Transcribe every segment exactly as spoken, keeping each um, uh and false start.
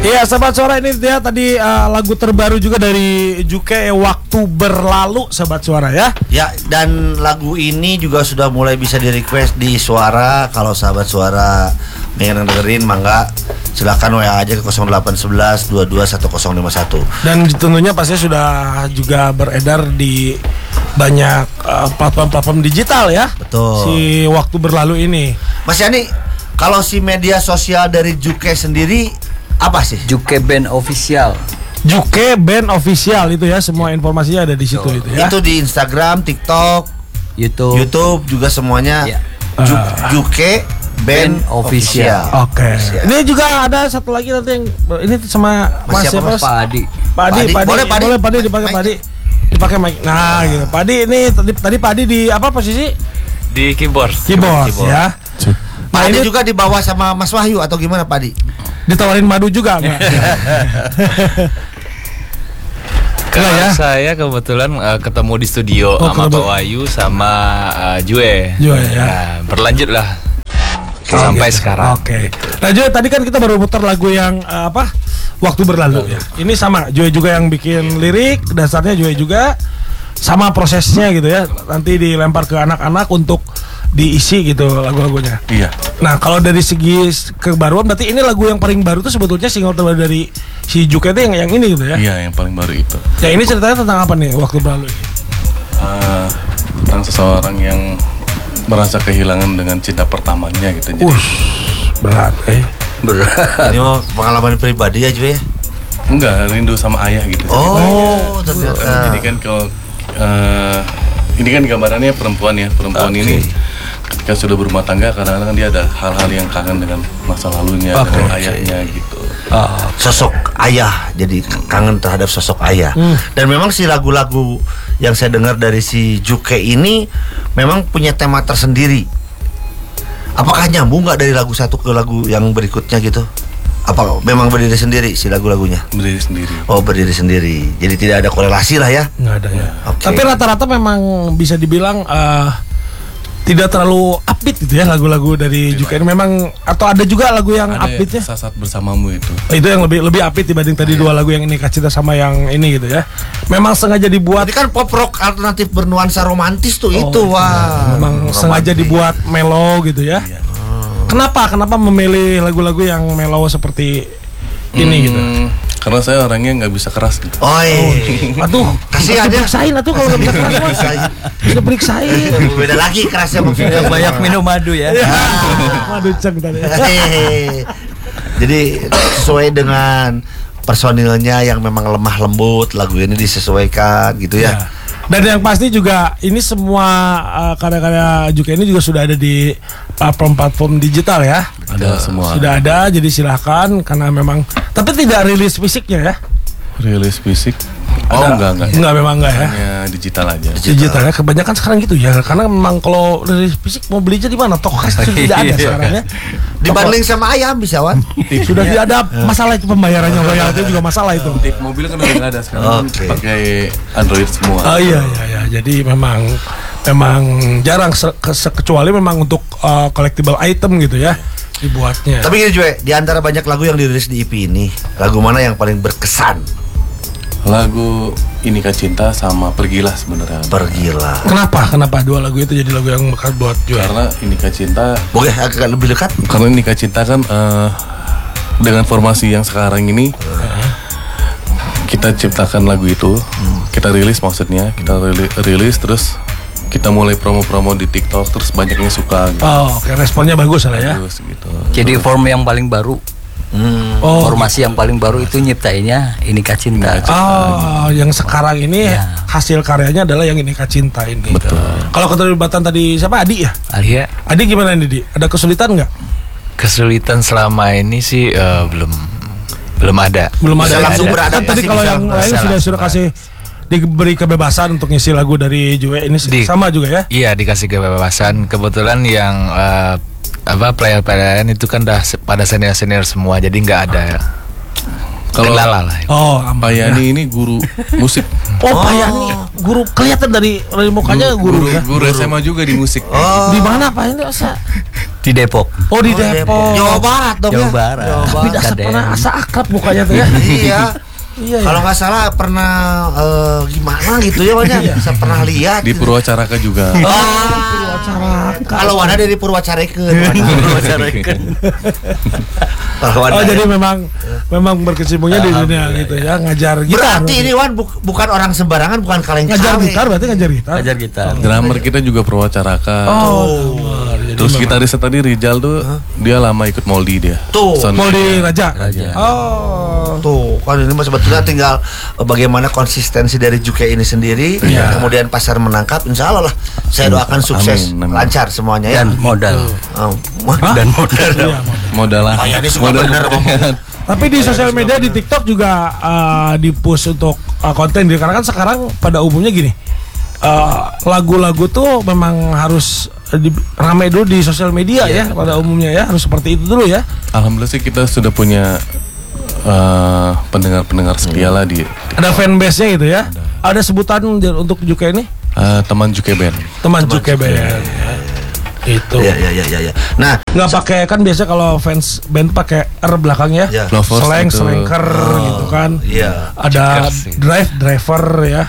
Iya, Sobat Suara, ini dia tadi uh, lagu terbaru juga dari Juke, Waktu Berlalu, Sobat Suara ya. Ya, dan lagu ini juga sudah mulai bisa di request di Suara. Kalau Sahabat Suara pengen dengerin, mangga silakan W A aja ke nol delapan satu satu dua dua satu nol lima satu. Dan tentunya pasti sudah juga beredar di banyak uh, platform-platform digital ya. Betul. Si Waktu Berlalu ini. Mas Yani, kalau si media sosial dari Juke sendiri apa sih? Juke Band Official. Juke Band Official itu ya, semua informasinya ada di situ itu ya. Itu di Instagram, TikTok, YouTube, YouTube juga semuanya. Ya. Ju- Uh, Juke Band, Band Official. Oke. Okay. Ini juga ada satu lagi nanti yang ini sama Mas siapa? Pak Adi. Pak Adi, Pak Adi. Boleh Pak Adi, boleh Pak Adi dipakai Pak Adi. Dipakai mic. Nah, gitu. Pak Adi ini tadi tadi Pak Adi di apa posisi? Di keyboard. Keyboard, keyboard. Ya. Pak Adi juga dibawa sama Mas Wahyu atau gimana Pak Adi? Ditawarin madu juga enggak? Kalau ya? saya kebetulan uh, ketemu di studio Oh, sama ketemu. Pak Wahyu sama uh, Jue. Jue, ya. Nah, berlanjut lah sampai gitu. sekarang. Oke. Nah, Joy, tadi kan kita baru putar lagu yang uh, apa? Waktu Berlalu ya. Ini sama Joy juga yang bikin lirik, dasarnya Joy juga sama prosesnya gitu ya. Nanti dilempar ke anak-anak untuk diisi gitu lagu-lagunya. Iya. Nah, kalau dari segi kebaruan berarti ini lagu yang paling baru tuh sebetulnya single terbaru dari si Juke itu yang yang ini gitu ya. Iya, yang paling baru itu. Ya, ini ceritanya tentang apa nih Waktu Berlalu ini? Uh, tentang seseorang yang merasa kehilangan dengan cinta pertamanya gitu. Jadi Ush, berat eh. Berat. Ini mau pengalaman pribadi ya Jue? enggak rindu sama ayah gitu. Oh, Jadi, ternyata. jadi kan kalau uh, ini kan gambarannya perempuan ya. Perempuan Oke. ini ketika sudah berumah tangga kadang-kadang dia ada hal-hal yang kangen dengan masa lalunya, Oke. dengan ayahnya gitu. Sosok ayah, jadi kangen terhadap sosok ayah. Hmm. Dan memang si lagu-lagu yang saya dengar dari si Juke ini memang punya tema tersendiri. Apakah nyambung nggak dari lagu satu ke lagu yang berikutnya gitu? Apa memang berdiri sendiri si lagu-lagunya? Berdiri sendiri. Oh, berdiri sendiri. Jadi tidak ada korelasi lah ya. Nggak ada ya. Oke. Tapi rata-rata memang bisa dibilang eh, tidak terlalu upbeat gitu ya lagu-lagu dari Juke ini memang, atau ada juga lagu yang Ada upbeatnya. Saat-saat bersamamu itu. Itu yang lebih lebih upbeat dibanding tadi dua lagu yang ini Cinta sama yang ini gitu ya. Memang sengaja dibuat. Ini kan pop rock alternatif bernuansa romantis tuh Oh, itu. Wah. Memang romantis. sengaja dibuat mellow gitu ya. Iya. Kenapa? Kenapa memilih lagu-lagu yang mellow seperti ini gitu? Hmm, karena saya orangnya nggak bisa keras gitu. Oi. Aduh, Kasih harus aja. diperiksain atuh kalau nggak bisa keras mas. Periksain. Bisa periksain. Beda lagi kerasnya maksudnya. Banyak minum madu ya. Waduh ceng tadi. Hehehe. Jadi sesuai dengan personilnya yang memang lemah lembut, lagu ini disesuaikan gitu ya. Ya. Dan yang pasti juga ini semua uh, karya-karya Juke ini juga sudah ada di platform-platform digital ya. Ada semua. Sudah ada, jadi silahkan karena memang. Tapi tidak rilis fisiknya ya. Rilis fisik. Oh Ada- enggak enggak. Enggak, memang enggak ya. Hanya digital aja. Digital ya, kebanyakan sekarang gitu ya. Karena memang kalau rilis fisik mau belinya di mana? Toko kas sudah tidak ada sekarang ya. Dibanding sama ayam bisa Wan. Sudah tidak ada masalah itu pembayarannya, royalti juga masalah itu. Tip mobil kan udah nggak ada sekarang. kan Oke. Pakai Android semua. Oh iya iya iya. Jadi memang memang jarang se- ke- kecuali memang untuk uh, collectible item gitu ya dibuatnya. Tapi gini juga, di antara banyak lagu yang dirilis di E P ini, lagu mana yang paling berkesan? Lagu Inikah Cinta sama Pergilah sebenarnya. Pergilah. Kenapa? Kenapa dua lagu itu jadi lagu yang bakal buat juara? Karena Inikah Cinta, Boleh agak lebih dekat? karena Inikah Cinta kan eh, dengan formasi yang sekarang ini kita ciptakan lagu itu, kita rilis maksudnya, kita rili- rilis terus kita mulai promo-promo di TikTok terus banyak yang suka. Gitu. Oh, oke, responnya bagus lah ya. Terus gitu. Jadi form yang paling baru, Hmm. Oh, formasi yang paling baru itu nyiptainnya Inikah Cinta. oh, yang sekarang ini Ya. hasil karyanya adalah yang Inikah Cinta ini. Betul. Kalau keterlibatan tadi siapa? Adi ya? Alia, Adi gimana nih, Di? Ada kesulitan nggak? kesulitan selama ini sih eh, belum belum ada. Belum Bisa ada. langsung Kan beradaptasi, tadi kalau bisa yang lain bisa sudah langsung sudah kasih diberi kebebasan untuk ngisi lagu dari Jue ini Di- sama juga ya? Iya, dikasih kebebasan. Kebetulan yang eh, apa player-player itu kan dah se- pada senior-senior semua, jadi nggak ada Kalau Kendala lah. Oh, aman. Payani ini guru musik. Oh, Payani guru kelihatan dari dari mukanya guru, Guru, ya. guru S M A juga di musik. Di mana Payani asa? Di Depok. Oh, di Depok. Jawa Barat dong Jawa ya. Barat. Tapi asa Kadang. pernah asa akrab mukanya tuh ya. Iya. Iya. Kalau nggak salah pernah eh, gimana gitu ya banyak. Saya pernah lihat. Di Purwacaraka juga. Ah, Acara. kalau ada dari Purwacarekeun. Purwacarekeun. Kalau Oh, ada. jadi memang memang berkecimpungnya di dunia gitu ya, ngajar gitar. Berarti ini Wan bu- bukan orang sembarangan, bukan kaleng ngajar kale. gitar berarti ngajar gitar. Ajar kita. Drummer kita juga Purwacaraka. Oh, drummer. Jadi Terus memang- gitaris tadi Rizal tuh dia lama ikut Moldi dia. Tuh. Sound- mau di Raja. Raja. Oh. Tuh, kan ini mah sebetulnya tinggal eh, bagaimana konsistensi dari Juke ini sendiri, Iya. kemudian pasar menangkap, insya Allah lah. Saya doakan sukses, Amin, amin. lancar semuanya ya. Dan modal. Oh, wah, Dan modal. Iya, Modal lah. Oh, ya, ini suka Modal. bener, Bang. Tapi di sosial media di TikTok juga uh, di-push untuk uh, konten karena kan sekarang pada umumnya gini. uh, lagu-lagu tuh memang harus uh, di, ramai dulu di sosial media ya pada umumnya ya, harus seperti itu dulu ya. Alhamdulillah sih kita sudah punya eh, pendengar-pendengar setia lah di Ada fanbase-nya gitu ya. Ada sebutan di- untuk Juke ini? eh, teman Juke Band. Teman Juke Band. Ya. Itu. ya, ya, ya, ya, ya. Nah, Nggak pakai kan biasa kalau fans band pakai R belakangnya. Ya. Lovers Slang, gitu. slanker gitu kan. iya. Ada Checkers sih. drive, driver ya.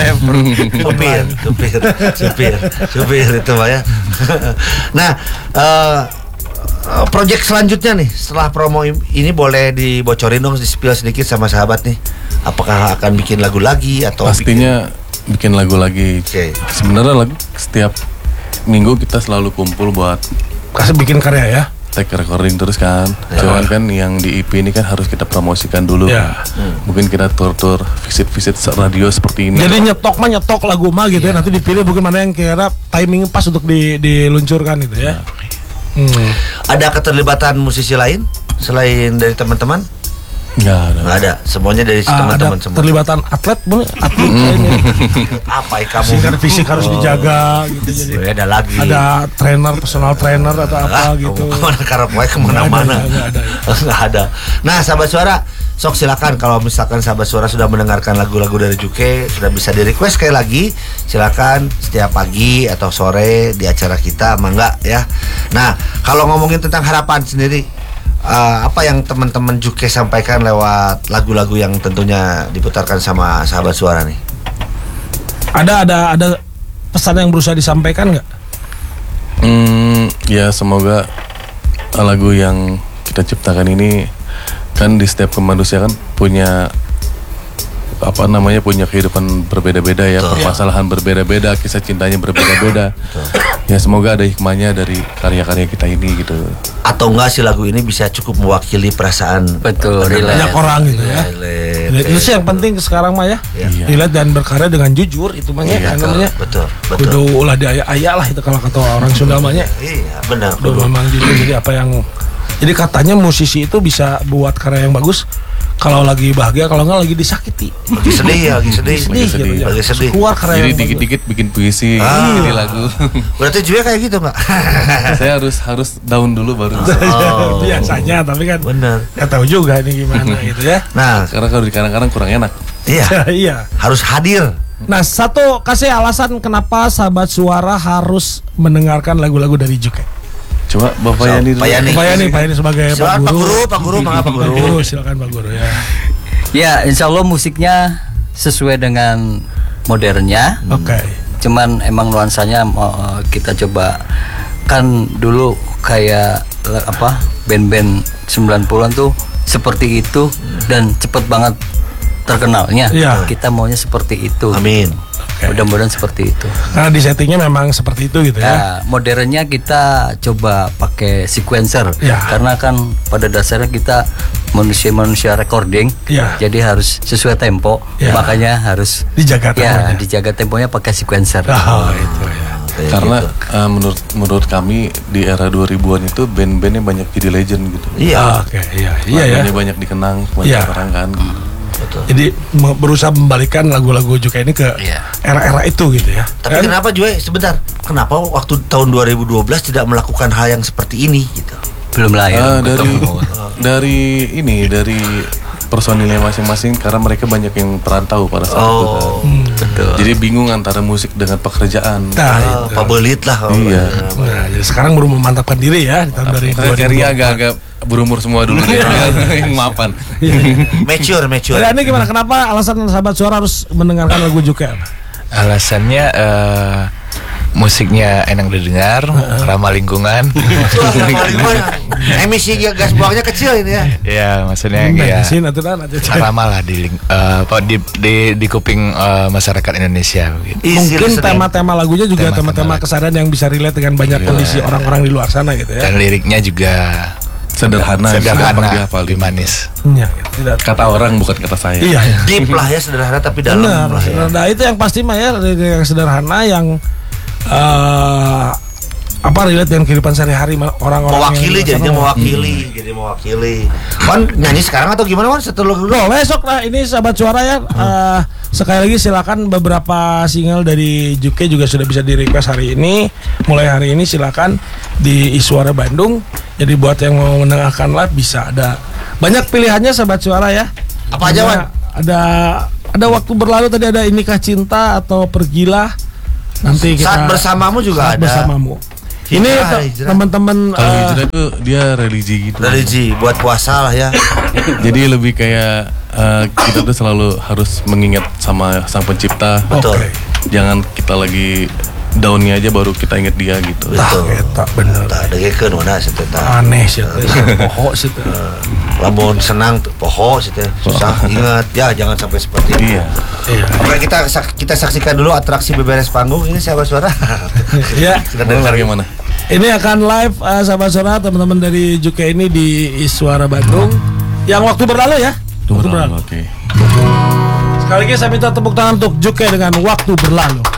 supir, supir, supir, supir itu Pak ya. Nah, eh eh, project selanjutnya nih setelah promo ini boleh dibocorin dong, di-spill sedikit sama sahabat nih. Apakah akan bikin lagu lagi atau Pastinya bikin lagu lagi. Oke. Sebenarnya lagu setiap minggu kita selalu kumpul buat Kasih bikin karya ya. take recording terus kan. Cuman kan yang di E P ini kan harus kita promosikan dulu. Ya. Mungkin kita tur-tur visit-visit radio seperti ini. Jadi nyetok mah nyetok lagu mah gitu ya. Nanti dipilih mungkin mana yang kira timing pas untuk di, diluncurkan gitu ya. Hmm. ada keterlibatan musisi lain selain dari teman-teman? Enggak ada. Nggak ada, semuanya dari si Ah, ada teman-teman semua. terlibatan atlet, bener, atlet kayaknya. Apa ya kamu? Sehingga fisik harus dijaga gitu. Jadi Oh, ada lagi. ada trainer, personal trainer atau apa Ah, gitu. Kemana karapoe kemana-mana. Nggak ada, nggak ada. Nggak ada. Nah, sahabat suara, sok silakan kalau misalkan sahabat suara sudah mendengarkan lagu-lagu dari Juke, sudah bisa di request sekali lagi. Silakan setiap pagi atau sore di acara kita, mangga ya. Nah, kalau ngomongin tentang harapan sendiri, uh, apa yang teman-teman Juke sampaikan lewat lagu-lagu yang tentunya diputarkan sama sahabat suara nih? Ada ada ada pesan yang berusaha disampaikan nggak? Hmm, ya semoga lagu yang kita ciptakan ini kan di setiap manusia kan punya apa namanya punya kehidupan berbeda-beda ya, Betul. permasalahan berbeda-beda, kisah cintanya berbeda-beda. Ya semoga ada hikmahnya dari karya-karya kita ini gitu. Atau enggak sih lagu ini bisa cukup mewakili perasaan Betul, apa namanya? relate. Banyak orang gitu ya. Relate. Itu sih yang penting sekarang mah ya. Iya. Dilihat dan berkarya dengan jujur itu mah ya. Iya, Kan namanya. betul, betul. Kudu ulah diaya-aya lah itu kalau kata orang Sunda mah ya. Iya, benar. Kudu Kudu. memang jujur. Jadi apa yang jadi katanya musisi itu bisa buat karya yang bagus kalau lagi bahagia, kalau nggak lagi disakiti. Lagi sedih, lagi sedih. Sedih, Lagi sedih. gitu ya. Lagi sedih. Keluar karya Jadi yang bagus. dikit-dikit bikin puisi, Ah. jadi lagu. Berarti juga kayak gitu, Mbak. Saya harus harus down dulu baru. Oh. Biasanya, tapi kan Benar. nggak tahu juga ini gimana gitu ya. Nah, Karena kalau di kadang-kadang kurang enak. iya, Iya. harus hadir. Nah, satu kasih alasan kenapa sahabat suara harus mendengarkan lagu-lagu dari Juke. Coba Bapak So, Yani dulu. Pak Yani. Pak Yani, Pak Yani sebagai Pak Silakan Pak Guru. Guru, Pak Guru, mangga Pak Pak Guru. Guru, silakan Pak Guru ya. Ya, insya Allah musiknya sesuai dengan modernnya. Oke. Cuman emang nuansanya mau eh, kita coba kan dulu kayak le- apa band-band sembilan puluhan tuh seperti itu dan cepet banget terkenalnya. Iya. Kita maunya seperti itu. Amin. Mudah-mudahan seperti itu. Karena di settingnya memang seperti itu gitu ya. Nah, modernnya kita coba pakai sequencer Ya. karena kan pada dasarnya kita manusia-manusia recording, Ya. jadi harus sesuai tempo, Ya. makanya harus Dijaga ya temponya. dijaga temponya pakai sequencer. Oh, itu ya. Kayak Karena gitu. eh, menurut menurut kami di era dua ribuan itu band-bandnya banyak jadi legend gitu. Iya, Oke, iya, iya ya. Lagunya banyak dikenang banyak Iya. orang kan. betul. Jadi me- berusaha membalikan lagu-lagu Juke ini ke Iya. era-era itu gitu ya. Tapi Kan? kenapa Joy? Sebentar. Kenapa waktu tahun dua ribu dua belas tidak melakukan hal yang seperti ini gitu? Belum lahir. Ah, dari ketemu. dari ini dari personilnya masing-masing karena mereka banyak yang perantau pada saat itu kan. Oh, Betul. Jadi bingung antara musik dengan pekerjaan. Nah, ah, itu. pabelit lah. oh. Iya. Nah, jadi sekarang baru memantapkan diri ya di tahun dari Karena Kerry agak-agak berumur semua dulu dia yang mapan. Mature, mature. Jadi ini gimana? Kenapa alasan sahabat suara harus mendengarkan lagu Juke? Alasannya eh, musiknya enak didengar, ramah lingkungan. Wah, sama lingkungan. Emisi gas buangnya kecil ini ya. Ya, maksudnya ya Bensin atau dan aja. ramah lah di, ling- eh, apa, di di di kuping eh, masyarakat Indonesia gitu. Easy Mungkin listening. tema-tema lagunya juga Tema-tema tema-tema lagu. kesadaran yang bisa relate dengan banyak kondisi orang-orang di luar sana gitu ya. Dan liriknya juga Sederhana, gampang sederhana, dihafal. lebih manis. Iya, tidak. Kata orang bukan kata saya. Iya, iya. Deep lah ya, sederhana tapi dalam Benar. lah ya. Nah, itu yang pasti mah ya yang sederhana yang eh apa relate dengan kehidupan sehari-hari ma- orang-orang Mewakili yang- jadinya mewakili, jadi mewakili. Wan nyanyi sekarang atau gimana Wan? Setelah dulu. Loh, besok lah ini sahabat suara ya. Eh, sekali lagi silakan beberapa single dari Juke juga sudah bisa di request hari ini. Mulai hari ini silakan di Iswara Bandung. Jadi buat yang mau mendengarkan live bisa ada banyak pilihannya sahabat suara ya. Apa aja, Wan? Ada ada waktu berlalu tadi ada Inikah Cinta atau Pergilah. Nanti kita Saat bersamamu juga Saat ada. bersamamu. Ini Hijrah, te- hijrah. teman-teman Kalau eh, hijrah itu dia religi gitu. Religi buat puasa lah ya. Jadi lebih kayak eh, kita tuh selalu harus mengingat sama Sang Pencipta. Betul. Oke. Jangan kita lagi downnya aja baru kita ingat dia gitu. Tah, Betul. eta bener. Tah degekeun mana sih teh tah. Aneh sih. Pokok sih. teh. Lamun senang tuh poho sih teh. Susah ingat ya, jangan sampai seperti itu. Iya. Iya. Oke, kita sak- kita saksikan dulu atraksi beberes panggung ini sahabat suara. Ya. Kita Mau dengar bagaimana? Ini akan live uh, sahabat suara teman-teman dari Juke ini di Iswara Bandung. Yang waktu berlalu ya. Waktu berlalu. Oke. Sekali lagi saya minta tepuk tangan untuk Juke dengan Waktu Berlalu.